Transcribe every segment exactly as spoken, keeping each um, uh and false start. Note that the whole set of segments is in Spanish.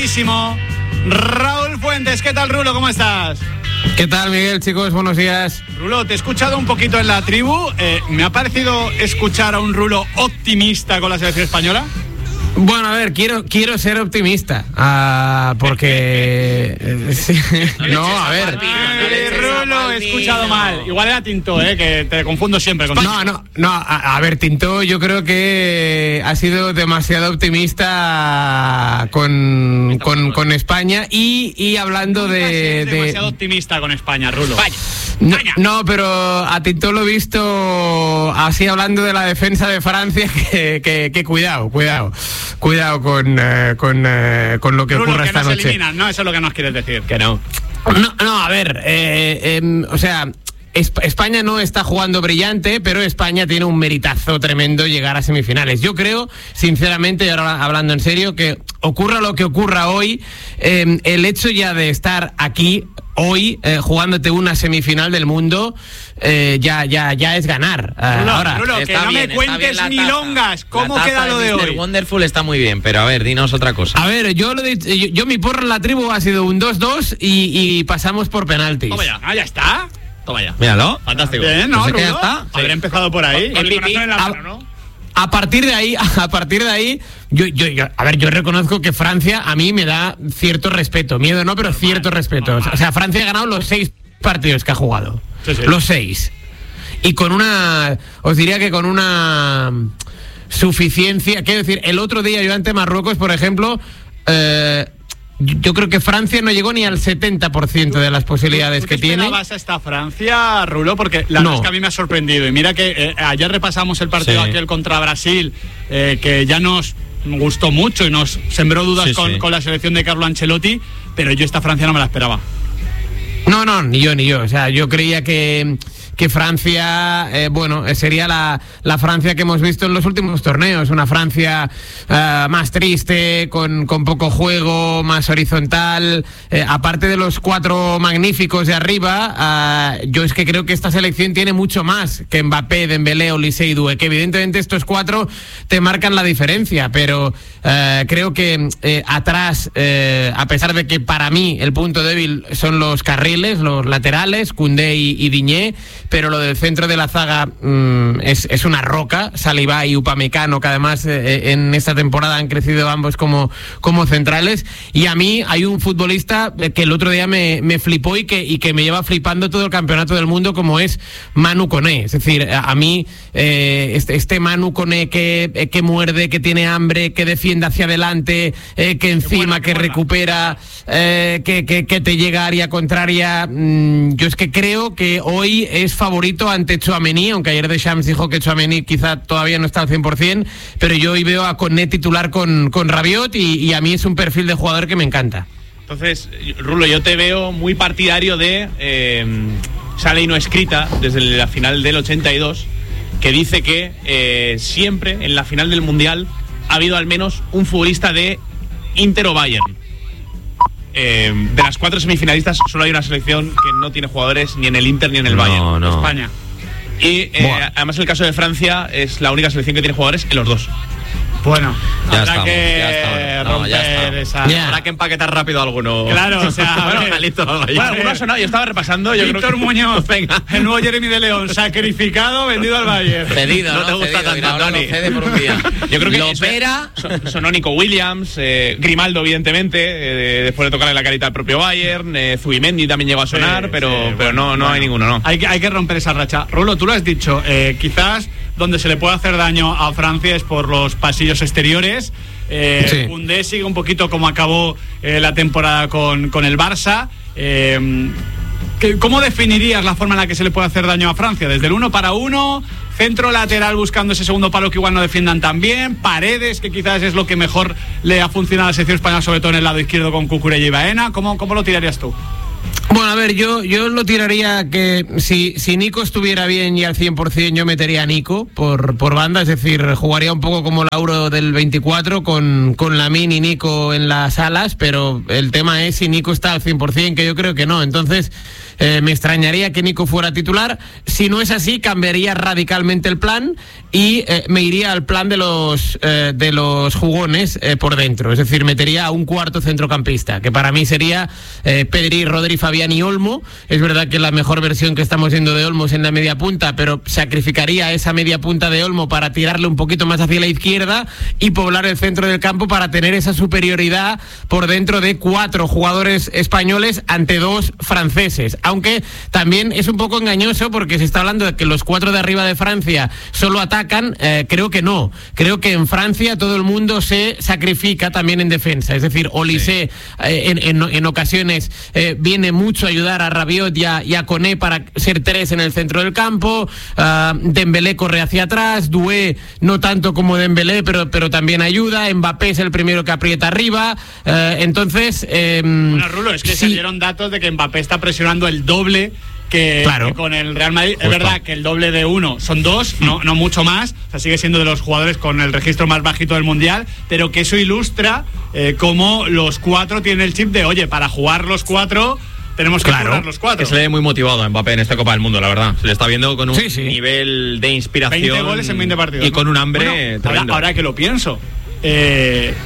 rapidísimo. Raúl Fuentes, ¿qué tal, Rulo? ¿Cómo estás? ¿Qué tal, Miguel, chicos? Buenos días. Rulo, te he escuchado un poquito en la tribu. Eh, ¿Me ha parecido escuchar a un Rulo optimista con la selección española? Bueno, a ver, quiero quiero ser optimista, uh, porque... eh, sí. No, a ver... Ay, Rulo, he escuchado mal. Igual era Tinto, eh, que te confundo siempre con... No, no, no, a, a ver, Tinto, yo creo que ha sido demasiado optimista con, con, con España y, y hablando de... demasiado de... optimista con España, Rulo. Vaya. No, no, pero a Tinto lo he visto así hablando de la defensa de Francia, que, que, que cuidado, cuidado. Cuidado con, uh, con, uh, con lo que Rulo, ocurra que esta no noche. se eliminan, ¿no? Eso es lo que nos quieres decir. Que no. No, no, a ver, eh, eh, o sea... España no está jugando brillante, pero España tiene un meritazo tremendo llegar a semifinales. Yo creo, sinceramente, y ahora hablando en serio, que ocurra lo que ocurra hoy, eh, el hecho ya de estar aquí hoy eh, jugándote una semifinal del mundo eh, ya ya ya es ganar. Uh, Rulo, ahora Rulo, que no bien, me cuentes milongas. ¿Cómo queda lo de, de hoy? mister Wonderful está muy bien, pero a ver, dinos otra cosa. A ver, yo lo de, yo, yo mi porra en la tribu ha sido un dos dos y, y pasamos por penaltis. Toma ya, ah, ya está. Toma ya. Míralo. Fantástico. Bien, ¿no, Pues Rulo? ya está. Haber empezado por ahí. El El corazón en la a, mano, ¿no? a partir de ahí, a partir de ahí, yo, yo, yo, a ver, yo reconozco que Francia a mí me da cierto respeto, miedo no, pero normal, cierto respeto. Normal. O sea, Francia ha ganado los seis partidos que ha jugado, sí, sí. Los seis, y con una, os diría que con una suficiencia. Quiero decir, el otro día yo ante Marruecos, por ejemplo, eh, yo creo que Francia no llegó ni al setenta por ciento de las posibilidades ¿Tú, tú que tiene. ¿Tú esperabas a esta Francia, Rulo? Porque la no. verdad es que a mí me ha sorprendido. Y mira que eh, ayer repasamos el partido sí. aquel contra Brasil, eh, que ya nos gustó mucho y nos sembró dudas sí, con, sí. con la selección de Carlo Ancelotti, pero yo esta Francia no me la esperaba. No, no, ni yo, ni yo. O sea, yo creía que... que Francia, eh, bueno, sería la, la Francia que hemos visto en los últimos torneos, una Francia uh, más triste, con, con poco juego, más horizontal, eh, aparte de los cuatro magníficos de arriba, uh, yo es que creo que esta selección tiene mucho más que Mbappé, Dembélé, Olise y Doué, que evidentemente estos cuatro te marcan la diferencia, pero uh, creo que eh, atrás, eh, a pesar de que para mí el punto débil son los carriles, los laterales, Koundé y, y Digne, pero lo del centro de la zaga mmm, es, es una roca. Saliba y Upamecano, que además eh, en esta temporada han crecido ambos como, como centrales, y a mí hay un futbolista que el otro día me, me flipó y que, y que me lleva flipando todo el campeonato del mundo, como es Manu Koné. Es decir, a, a mí eh, este, este Manu Koné que, que muerde, que tiene hambre, que defiende hacia adelante, eh, que encima, que recupera, eh, que, que, que te llega a área contraria, mmm, yo es que creo que hoy es favorito ante Tchouaméni, aunque ayer Deschamps dijo que Tchouaméni quizá todavía no está al cien por ciento, pero yo hoy veo a Koné titular con, con Rabiot y, y a mí es un perfil de jugador que me encanta. Entonces, Rulo, yo te veo muy partidario de eh, esa ley no escrita desde la final del ochenta y dos, que dice que eh, siempre en la final del Mundial ha habido al menos un futbolista de Inter o Bayern. Eh, de las cuatro semifinalistas solo hay una selección que no tiene jugadores ni en el Inter ni en el no, Bayern, no. España. Y eh, además el caso de Francia es la única selección que tiene jugadores en los dos. Bueno, ya habrá estamos, que ya estamos. No, romper ya esa... Yeah. Habrá que empaquetar rápido alguno. Claro, o sea, bueno, malito, bueno, algunos sonado, yo estaba repasando. Yo Víctor creo que... Muñoz, venga, el nuevo Jeremy de León, sacrificado, vendido al Bayern. Cedido, no, no te gusta cedido, tanto, ahora Tony. lo cede por un día. Yo creo que lo eso, opera. son, son Nico Williams, eh, Grimaldo, evidentemente, eh, después de tocarle la carita al propio Bayern, eh, Zubimendi también llegó a sonar, sí, pero, sí, pero bueno, no, no bueno, hay ninguno, ¿no? Hay que, hay que romper esa racha. Rulo, tú lo has dicho, eh, quizás donde se le puede hacer daño a Francia es por los pasillos exteriores. Eh, sí. Koundé sigue un poquito como acabó eh, la temporada con, con el Barça. Eh, ¿Cómo definirías la forma en la que se le puede hacer daño a Francia? ¿Desde el uno para uno? ¿Centro lateral buscando ese segundo palo que igual no defiendan tan bien? ¿Paredes, que quizás es lo que mejor le ha funcionado a la selección española, sobre todo en el lado izquierdo con Cucurella y Baena? ¿Cómo, cómo lo tirarías tú? Bueno, a ver, yo, yo lo tiraría que si, si Nico estuviera bien y al cien por ciento yo metería a Nico por, por banda, es decir, jugaría un poco como la Euro del veinticuatro con, con Lamine y Nico en las alas, pero el tema es si Nico está al cien por ciento, que yo creo que no. Entonces, eh, me extrañaría que Nico fuera titular. Si no es así, cambiaría radicalmente el plan y eh, me iría al plan de los, eh, de los jugones eh, por dentro, es decir, metería a un cuarto centrocampista, que para mí sería eh, Pedri, Rodri, Fabián y Olmo. Es verdad que la mejor versión que estamos viendo de Olmo es en la media punta, pero sacrificaría esa media punta de Olmo para tirarle un poquito más hacia la izquierda y poblar el centro del campo para tener esa superioridad por dentro de cuatro jugadores españoles ante dos franceses. Aunque también es un poco engañoso porque se está hablando de que los cuatro de arriba de Francia solo atacan. Eh, creo que no. Creo que en Francia todo el mundo se sacrifica también en defensa. Es decir, Olise sí. eh, en, en, en ocasiones eh, viene mucho a ayudar a Rabiot y a, y a Koné para ser tres en el centro del campo. Uh, Dembélé corre hacia atrás. Doué no tanto como Dembélé, pero, pero también ayuda. Mbappé es el primero que aprieta arriba. Uh, entonces... Eh, bueno, Rulo, es que sí. salieron datos de que Mbappé está presionando el doble que, claro. que con el Real Madrid. Justo. Es verdad que el doble de uno son dos, no, no mucho más. O sea, sigue siendo de los jugadores con el registro más bajito del Mundial, pero que eso ilustra eh, cómo los cuatro tienen el chip de, oye, para jugar los cuatro tenemos que Claro. jugar los cuatro. Que se le ve muy motivado a Mbappé en esta Copa del Mundo, la verdad. Se le está viendo con un Sí, sí. nivel de inspiración. veinte goles en veinte partidos. Y con ¿no? un hambre Bueno, ahora, tremendo. ahora que lo pienso, eh,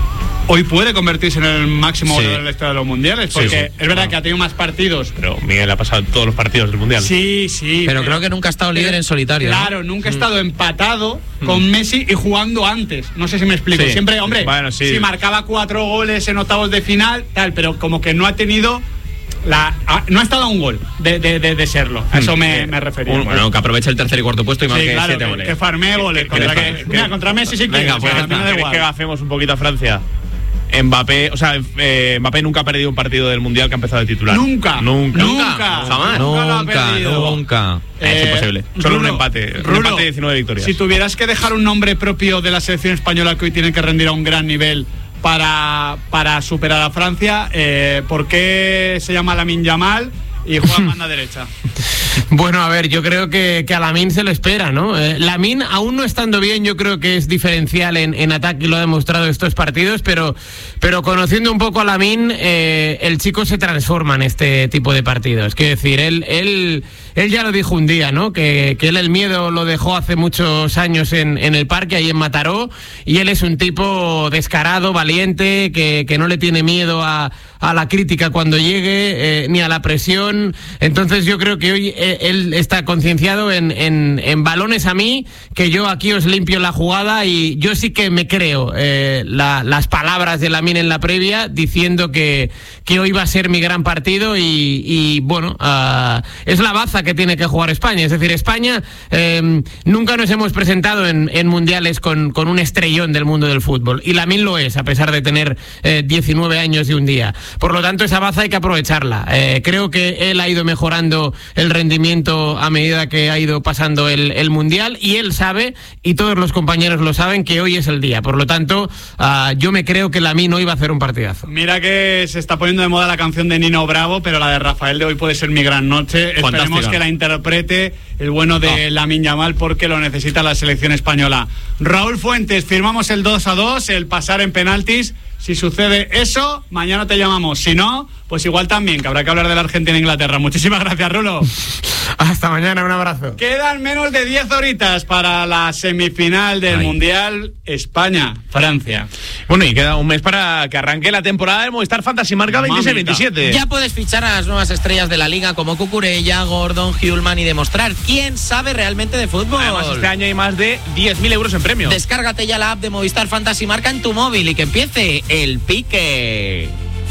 hoy puede convertirse en el máximo Sí. goleador de la historia de los mundiales, porque Sí, sí. es verdad Ah. que ha tenido más partidos. Pero Miguel ha pasado todos los partidos del Mundial. Sí, sí. Pero creo que nunca ha estado líder en solitario, ¿no? Claro, nunca ha estado empatado con Messi y jugando antes. No sé si me explico. Sí. Siempre, hombre, Bueno, sí. si marcaba cuatro goles en octavos de final, tal, pero como que no ha tenido la, a- no ha estado a un gol de, de, de, de serlo. A eso me, me refería. Un- bueno, que aproveche el tercer y cuarto puesto y sí, marque claro, siete que, goles. que farmee goles. Que- Contra, que- que- que- mira, contra Messi sí que Venga, o sea, pues a ya mí me da está. igual. que gafemos un poquito a Francia. Mbappé, o sea, eh, Mbappé nunca ha perdido un partido del Mundial que ha empezado de titular. Nunca, Nunca. nunca, Jamás. nunca lo ha Nunca, perdido. nunca. Es imposible. Solo un Rulo, empate. Un Rulo, empate de diecinueve victorias. Si tuvieras que dejar un nombre propio de la selección española que hoy tiene que rendir a un gran nivel para, para superar a Francia, eh, ¿por qué se llama Lamine Yamal y juega en banda derecha? Bueno, a ver, yo creo que, que a Lamine se lo espera, ¿no? Eh, Lamine, aún no estando bien, yo creo que es diferencial en, en ataque y lo ha demostrado estos partidos, pero, pero conociendo un poco a Lamine, eh, el chico se transforma en este tipo de partidos. Quiero decir, él, él, él ya lo dijo un día, ¿no? Que, que él el miedo lo dejó hace muchos años en, en el parque, ahí en Mataró, y él es un tipo descarado, valiente, que, que no le tiene miedo a, a la crítica cuando llegue, eh, ni a la presión. Entonces yo creo que hoy eh, él está concienciado en, en, en balones a mí, que yo aquí os limpio la jugada, y yo sí que me creo eh, la, las palabras de Lamine en la previa diciendo que, que hoy va a ser mi gran partido y, y bueno, uh, es la baza que tiene que jugar España. Es decir, España eh, nunca nos hemos presentado en, en mundiales con, con un estrellón del mundo del fútbol, y Lamine lo es, a pesar de tener eh, diecinueve años y un día. Por lo tanto, esa baza hay que aprovecharla. Eh, creo que él ha ido mejorando el rendimiento a medida que ha ido pasando el, el Mundial, y él sabe, y todos los compañeros lo saben, que hoy es el día. Por lo tanto, uh, yo me creo que Lamine hoy va a hacer un partidazo. Mira que se está poniendo de moda la canción de Nino Bravo, pero la de Rafael de hoy puede ser mi gran noche. Fantástica. Esperemos que la interprete el bueno de Ah. Lamine Yamal, porque lo necesita la selección española. Raúl Fuentes, firmamos el dos a dos, el pasar en penaltis. Si sucede eso, mañana te llamamos. Si no, pues igual también, que habrá que hablar de la Argentina-Inglaterra. Muchísimas gracias, Rulo. Hasta mañana, un abrazo. Quedan menos de diez horitas para la semifinal del Ay. Mundial España-Francia. Bueno, y queda un mes para que arranque la temporada del Movistar Fantasy Marca veintiséis veintisiete. Ya puedes fichar a las nuevas estrellas de la liga como Cucurella, Gordon, Hulman y demostrar quién sabe realmente de fútbol. Además, este año hay más de diez mil euros en premios. Descárgate ya la app de Movistar Fantasy Marca en tu móvil y que empiece el pique.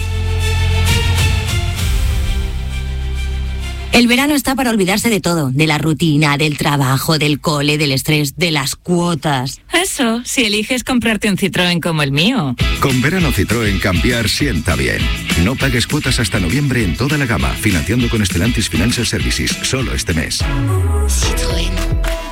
El verano está para olvidarse de todo, de la rutina, del trabajo, del cole, del estrés, de las cuotas. Eso, si eliges comprarte un Citroën como el mío. Con verano Citroën cambiar sienta bien. No pagues cuotas hasta noviembre en toda la gama, financiando con Stellantis Financial Services, solo este mes. Citroën. Consulta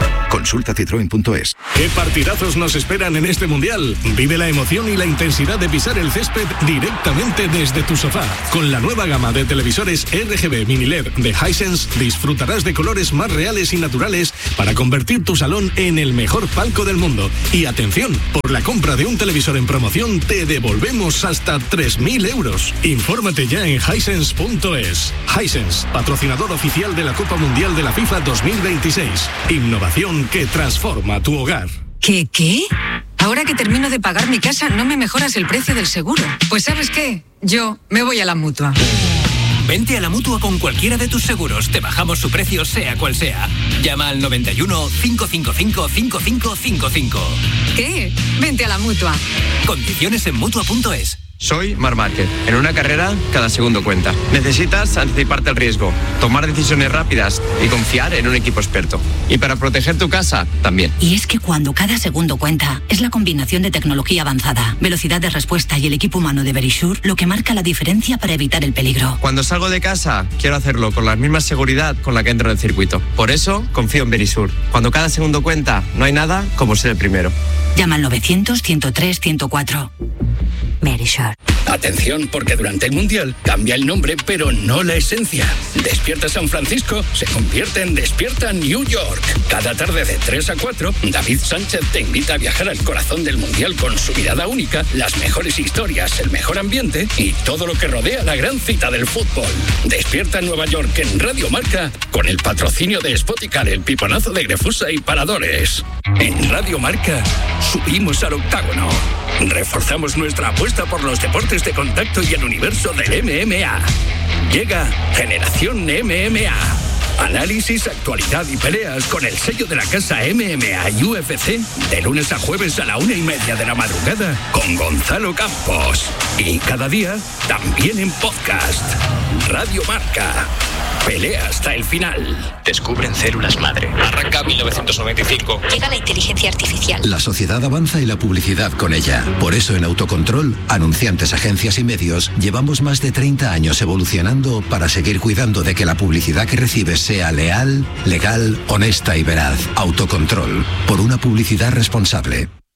Consulta citroen punto es. ¿Qué partidazos nos esperan en este Mundial? Vive la emoción y la intensidad de pisar el césped directamente desde tu sofá. Con la nueva gama de televisores R G B Mini L E D de Hisense disfrutarás de colores más reales y naturales para convertir tu salón en el mejor palco del mundo. Y atención, por la compra de un televisor en promoción te devolvemos hasta tres mil euros. Infórmate ya en hisense punto es. Hisense, patrocinador oficial de la Copa Mundial de la FIFA dos mil veintiséis. Innovación que transforma tu hogar. ¿Qué, qué? Ahora que termino de pagar mi casa, ¿no me mejoras el precio del seguro? Pues ¿sabes qué? Yo me voy a la Mutua. Vente a la Mutua con cualquiera de tus seguros. Te bajamos su precio sea cual sea. Llama al noventa y uno, cinco cinco cinco, cinco cinco cinco cinco. ¿Qué? Vente a la Mutua. Condiciones en Mutua punto es. Soy Marc Márquez. En una carrera, cada segundo cuenta. Necesitas anticiparte al riesgo, tomar decisiones rápidas y confiar en un equipo experto. Y para proteger tu casa, también. Y es que cuando cada segundo cuenta, es la combinación de tecnología avanzada, velocidad de respuesta y el equipo humano de Verisure lo que marca la diferencia para evitar el peligro. Cuando salgo de casa, quiero hacerlo con la misma seguridad con la que entro en el circuito. Por eso, confío en Verisure. Cuando cada segundo cuenta, no hay nada como ser el primero. Llama al novecientos, ciento tres, ciento cuatro. Verisure. Atención, porque durante el Mundial cambia el nombre, pero no la esencia. Despierta San Francisco se convierte en Despierta New York. Cada tarde de tres a cuatro, David Sánchez te invita a viajar al corazón del Mundial con su mirada única, las mejores historias, el mejor ambiente y todo lo que rodea la gran cita del fútbol. Despierta Nueva York en Radio Marca con el patrocinio de Spoticar, el piponazo de Grefusa y Paradores. En Radio Marca subimos al octágono. Reforzamos nuestra apuesta por los deportes de contacto y el universo del M M A. Llega Generación M M A. Análisis, actualidad y peleas con el sello de la casa M M A y U F C de lunes a jueves a la una y media de la madrugada con Gonzalo Campos. Y cada día también en podcast. Radio Marca. Pelea hasta el final. Descubren células madre. Arranca mil novecientos noventa y cinco. Llega la inteligencia artificial. La sociedad avanza y la publicidad con ella. Por eso en Autocontrol, anunciantes, agencias y medios, llevamos más de treinta años evolucionando para seguir cuidando de que la publicidad que recibes sea leal, legal, honesta y veraz. Autocontrol, por una publicidad responsable.